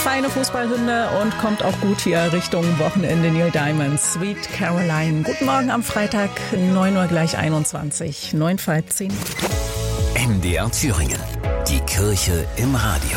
feine Fußballhymne und kommt auch gut hier Richtung Wochenende. Neil Diamond, Sweet Caroline. Guten Morgen am Freitag, 9 Uhr gleich 21, 9 vor halb 10. MDR Thüringen, die Kirche im Radio.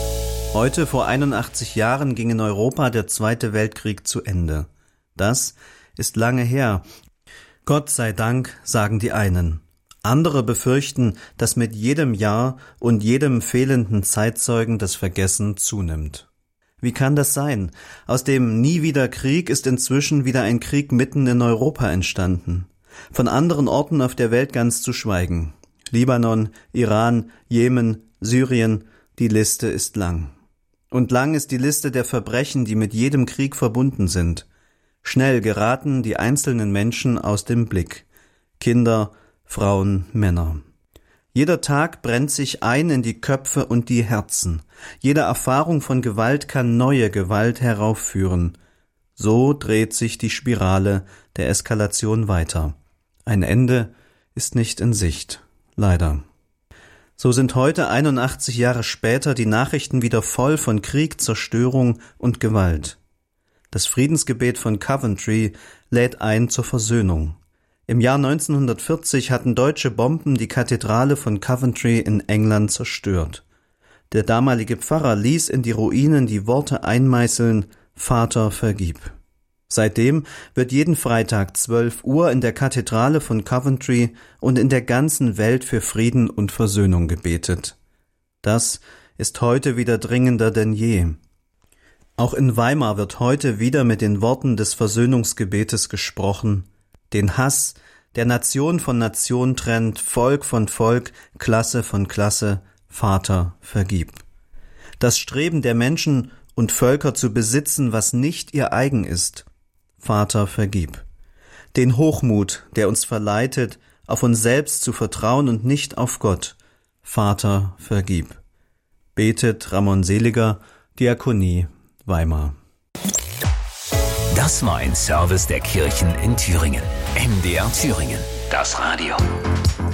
Heute vor 81 Jahren ging in Europa der Zweite Weltkrieg zu Ende. Das ist lange her. Gott sei Dank, sagen die einen. Andere befürchten, dass mit jedem Jahr und jedem fehlenden Zeitzeugen das Vergessen zunimmt. Wie kann das sein? Aus dem Nie wieder Krieg ist inzwischen wieder ein Krieg mitten in Europa entstanden. Von anderen Orten auf der Welt ganz zu schweigen. Libanon, Iran, Jemen, Syrien, die Liste ist lang. Und lang ist die Liste der Verbrechen, die mit jedem Krieg verbunden sind. Schnell geraten die einzelnen Menschen aus dem Blick. Kinder, Frauen, Männer. Jeder Tag brennt sich ein in die Köpfe und die Herzen. Jede Erfahrung von Gewalt kann neue Gewalt heraufführen. So dreht sich die Spirale der Eskalation weiter. Ein Ende ist nicht in Sicht. Leider. So sind heute 81 Jahre später die Nachrichten wieder voll von Krieg, Zerstörung und Gewalt. Das Friedensgebet von Coventry lädt ein zur Versöhnung. Im Jahr 1940 hatten deutsche Bomben die Kathedrale von Coventry in England zerstört. Der damalige Pfarrer ließ in die Ruinen die Worte einmeißeln: Vater, vergib. Seitdem wird jeden Freitag 12 Uhr in der Kathedrale von Coventry und in der ganzen Welt für Frieden und Versöhnung gebetet. Das ist heute wieder dringender denn je. Auch in Weimar wird heute wieder mit den Worten des Versöhnungsgebetes gesprochen: Den Hass, der Nation von Nation trennt, Volk von Volk, Klasse von Klasse, Vater, vergib. Das Streben der Menschen und Völker zu besitzen, was nicht ihr eigen ist, Vater, vergib. Den Hochmut, der uns verleitet, auf uns selbst zu vertrauen und nicht auf Gott, Vater, vergib. Betet Ramon Seliger, Diakonie, Weimar. Das war ein Service der Kirchen in Thüringen. MDR Thüringen, das Radio.